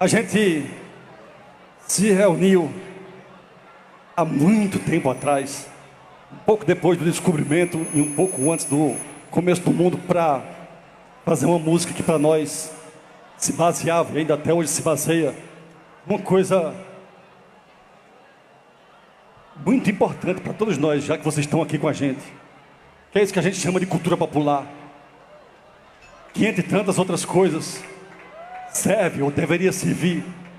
A gente se reuniu há muito tempo atrás, um pouco depois do descobrimento e um pouco antes do começo do mundo, para fazer uma música que para nós se baseava e ainda até hoje se baseia uma coisa muito importante para todos nós, já que vocês estão aqui com a gente, que é isso que a gente chama de cultura popular, que entre tantas outras coisas serve ou deveria servir